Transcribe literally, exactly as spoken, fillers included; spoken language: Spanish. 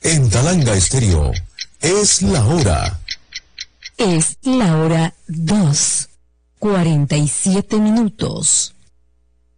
En Talanga Estéreo, es la hora. Es la hora dos, cuarenta y siete minutos.